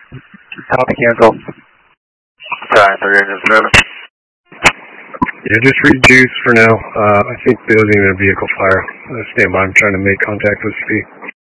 Copy, cancel. Time for engines moving. Yeah, just reduce for now. I think building a vehicle fire. Stand by. I'm trying to make contact with speed.